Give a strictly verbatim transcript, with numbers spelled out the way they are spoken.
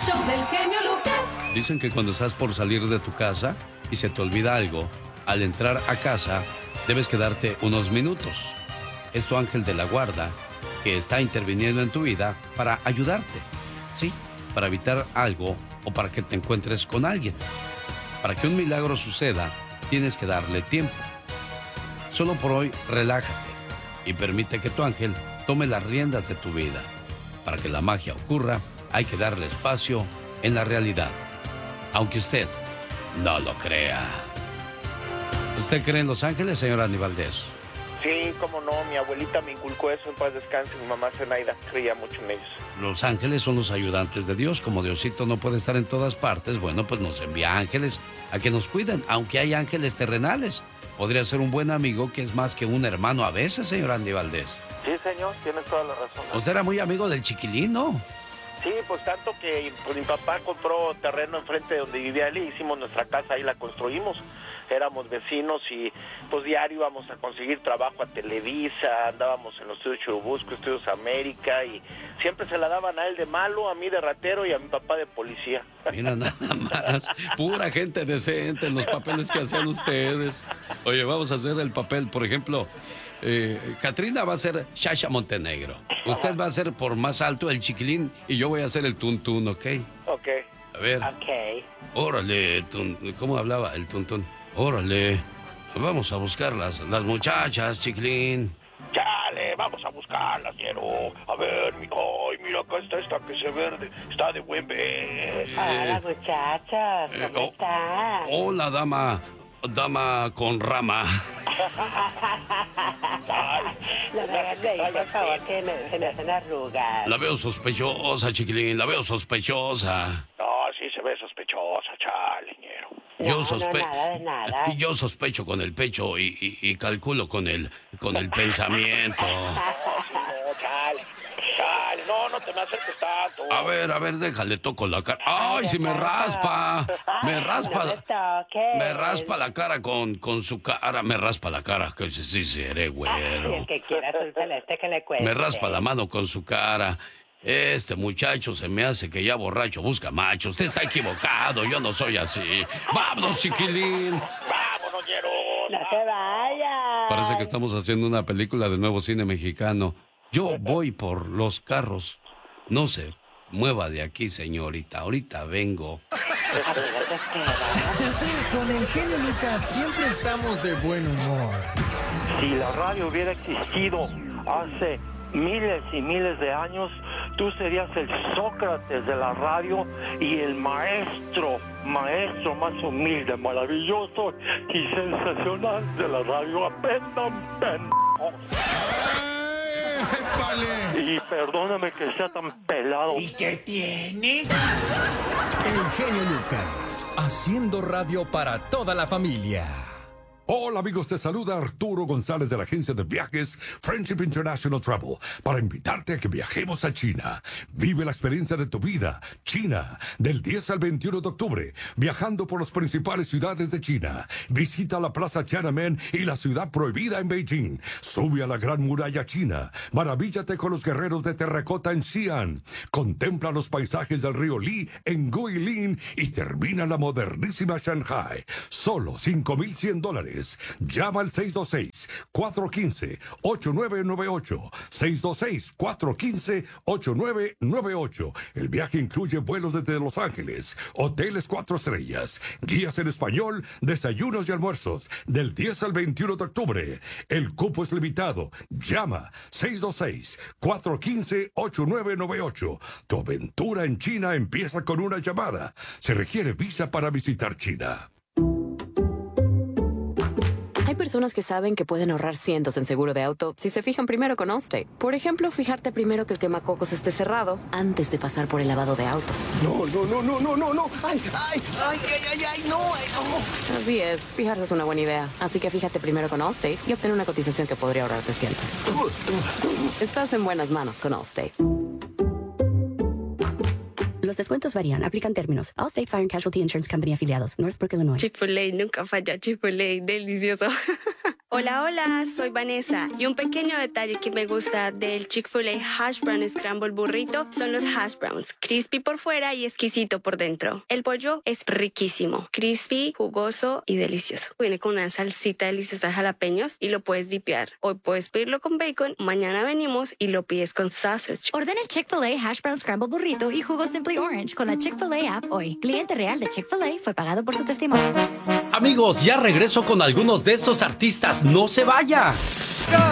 show del genio Lucas. Dicen que cuando estás por salir de tu casa y se te olvida algo, al entrar a casa debes quedarte unos minutos. Es tu ángel de la guarda que está interviniendo en tu vida para ayudarte, ¿sí? Para evitar algo o para que te encuentres con alguien. Para que un milagro suceda, tienes que darle tiempo. Solo por hoy, relájate y permite que tu ángel tome las riendas de tu vida. Para que la magia ocurra, hay que darle espacio en la realidad, aunque usted no lo crea. ¿Usted cree en los ángeles, señor Andy Valdés? Sí, cómo no, mi abuelita me inculcó eso, en paz descanse, mi mamá Zenaida creía mucho en ellos. Los ángeles son los ayudantes de Dios. Como Diosito no puede estar en todas partes, bueno, pues nos envía ángeles a que nos cuiden, aunque hay ángeles terrenales. Podría ser un buen amigo que es más que un hermano a veces, señor Andy Valdés. Sí, señor, tienes toda la razón. Usted era muy amigo del Chiquilín, ¿no? Sí, pues tanto que pues, mi papá compró terreno enfrente de donde vivía él y hicimos nuestra casa, ahí la construimos. Éramos vecinos y pues diario íbamos a conseguir trabajo a Televisa, andábamos en los estudios Churubusco, Estudios América y siempre se la daban a él de malo, a mí de ratero y a mi papá de policía. Mira nada más, pura gente decente en los papeles que hacían ustedes. Oye, vamos a hacer el papel, por ejemplo, eh, Catrina va a ser Shasha Montenegro. Usted va a ser por más alto el Chiquilín y yo voy a ser el Tuntún, ¿ok? Ok. A ver. Ok. Órale, tun, ¿cómo hablaba el Tuntún? Órale, vamos a buscar las, las muchachas, Chiquilín. Chale, vamos a buscarlas, quiero. A ver, mijo, ay, mira acá está esta que se verde, está de buen ver. Eh, Hola, muchachos, eh, ¿cómo oh, están? Hola, dama, dama con rama. No me hagan reír, por favor, que me, se me hacen arrugas. La veo sospechosa, Chiquilín, la veo sospechosa. No, sí se ve sospechosa, chale, ñero. Yo No, sospe... no, nada de nada. Yo sospecho con el pecho y, y, y calculo con el, con el pensamiento. No, chale, chale, no, no te me acerques tanto. A ver, a ver, déjale, toco la cara. ¡Ay, si me raspa! Me raspa. No me toques. Me raspa la cara con, con su cara. Me raspa la cara, que sí, sí seré Ay, güero. el que quiera azul celeste que le cuente. Me raspa la mano con su cara. Este muchacho se me hace que ya borracho busca macho. Usted está equivocado, yo no soy así. ¡Vámonos, Chiquilín! Vámonos, ñero. No se vaya. Parece que estamos haciendo una película de nuevo cine mexicano. Yo voy por los carros. No se mueva de aquí, señorita. Ahorita vengo. Con el genio Lucas siempre estamos de buen humor. Si la radio hubiera existido hace miles y miles de años, tú serías el Sócrates de la radio y el maestro, maestro más humilde, maravilloso y sensacional de la radio. Aprendan, pendejos. Y perdóname que sea tan pelado. ¿Y qué tiene? El genio Lucas, haciendo radio para toda la familia. Hola amigos, te saluda Arturo González de la agencia de viajes Friendship International Travel para invitarte a que viajemos a China. Vive la experiencia de tu vida. China, del diez al veintiuno de octubre, viajando por las principales ciudades de China. Visita la Plaza Tiananmen y la ciudad prohibida en Beijing. Sube a la Gran Muralla China. Maravíllate con los guerreros de terracota en Xi'an. Contempla los paisajes del río Li en Guilin y termina la modernísima Shanghai. Solo cinco mil cien dólares. Llama al seis dos seis, cuatro uno cinco, ocho nueve nueve ocho. seis dos seis, cuatro uno cinco, ocho nueve nueve ocho. El viaje incluye vuelos desde Los Ángeles, hoteles cuatro estrellas, guías en español, desayunos y almuerzos, del diez al veintiuno de octubre. El cupo es limitado. Llama seis dos seis, cuatro uno cinco, ocho nueve nueve ocho. Tu aventura en China empieza con una llamada. Se requiere visa para visitar China. Hay personas que saben que pueden ahorrar cientos en seguro de auto si se fijan primero con Allstate. Por ejemplo, fijarte primero que el quemacocos esté cerrado antes de pasar por el lavado de autos. No, no, no, no, no, no, no. Ay, ay, ay, ay, ay, ay, no, ay, no. Así es, fijarse es una buena idea. Así que fíjate primero con Allstate y obtén una cotización que podría ahorrarte cientos. Estás en buenas manos con Allstate. Los descuentos varían. Aplican términos. Allstate Fire and Casualty Insurance Company afiliados. Northbrook, Illinois. Chick-fil-A nunca falla. Chick-fil-A, delicioso. Hola, hola, soy Vanessa y un pequeño detalle que me gusta del Chick-fil-A Hash Brown Scramble Burrito son los hash browns, crispy por fuera y exquisito por dentro. El pollo es riquísimo, crispy, jugoso y delicioso. Viene con una salsita deliciosa de jalapeños y lo puedes dipear. Hoy puedes pedirlo con bacon, mañana venimos y lo pides con sausage. Ordena el Chick-fil-A Hash Brown Scramble Burrito y jugo Simply Orange con la Chick-fil-A app hoy. Cliente real de Chick-fil-A fue pagado por su testimonio. Amigos, ya regreso con algunos de estos artistas. ¡No se vaya!